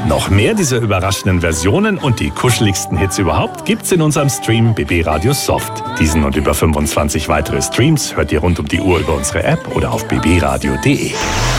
Noch mehr dieser überraschenden Versionen und die kuscheligsten Hits überhaupt gibt's in unserem Stream BB Radio Soft. Diesen und über 25 weitere Streams hört ihr rund um die Uhr über unsere App oder auf bbradio.de.